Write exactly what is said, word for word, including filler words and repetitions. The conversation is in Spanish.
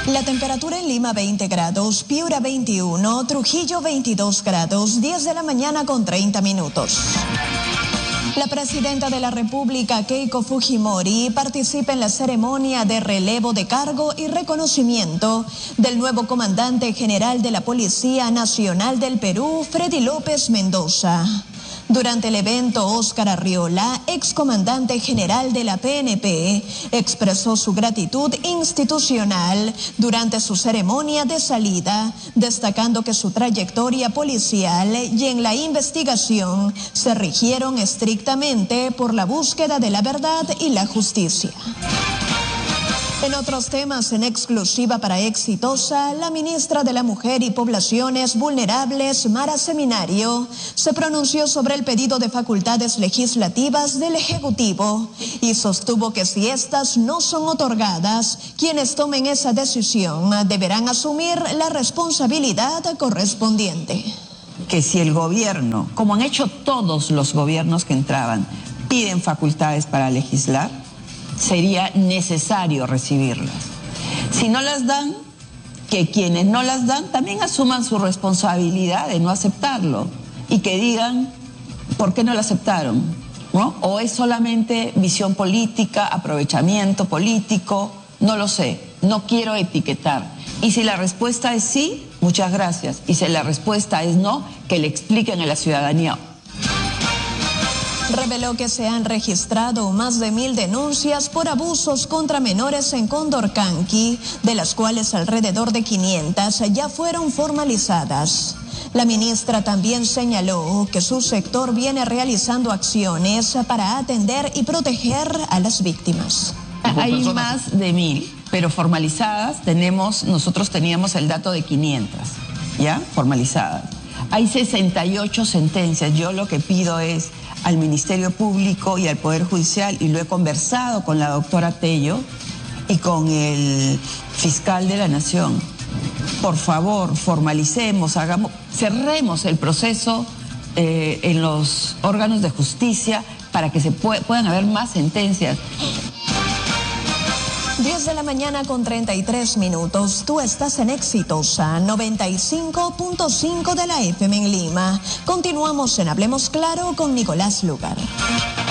La temperatura en Lima veinte grados, Piura veintiuno, Trujillo veintidós grados, diez de la mañana con treinta minutos. La presidenta de la República, Keiko Fujimori, participa en la ceremonia de relevo de cargo y reconocimiento del nuevo comandante general de la Policía Nacional del Perú, Freddy López Mendoza. Durante el evento, Óscar Arriola, excomandante general de la P N P, expresó su gratitud institucional durante su ceremonia de salida, destacando que su trayectoria policial y en la investigación se rigieron estrictamente por la búsqueda de la verdad y la justicia. En otros temas, en exclusiva para Exitosa, la ministra de la Mujer y Poblaciones Vulnerables, Mara Seminario, se pronunció sobre el pedido de facultades legislativas del Ejecutivo y sostuvo que si estas no son otorgadas, quienes tomen esa decisión deberán asumir la responsabilidad correspondiente. Que si el gobierno, como han hecho todos los gobiernos que entraban, piden facultades para legislar, sería necesario recibirlas. Si no las dan, que quienes no las dan también asuman su responsabilidad de no aceptarlo y que digan por qué no lo aceptaron, ¿no? O es solamente visión política, aprovechamiento político, no lo sé, no quiero etiquetar. Y si la respuesta es sí, muchas gracias. Y si la respuesta es no, que le expliquen a la ciudadanía. Reveló que se han registrado más de mil denuncias por abusos contra menores en Condorcanqui, de las cuales alrededor de quinientas ya fueron formalizadas. La ministra también señaló que su sector viene realizando acciones para atender y proteger a las víctimas. Hay más de mil, pero formalizadas tenemos, nosotros teníamos el dato de quinientas, ¿ya? Formalizadas. Hay sesenta y ocho sentencias. Yo lo que pido es al Ministerio Público y al Poder Judicial, y lo he conversado con la doctora Tello y con el fiscal de la Nación. Por favor, formalicemos, hagamos, cerremos el proceso eh, en los órganos de justicia para que se pued, puedan haber más sentencias. diez de la mañana con treinta y tres minutos. Tú estás en Exitosa, noventa y cinco punto cinco de la F M en Lima. Continuamos en Hablemos Claro con Nicolás Lugar.